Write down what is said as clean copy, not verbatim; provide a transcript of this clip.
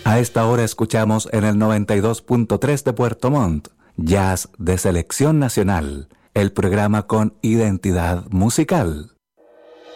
A esta hora escuchamos en el 92.3 de Puerto Montt, Jazz de Selección Nacional, el programa con identidad musical.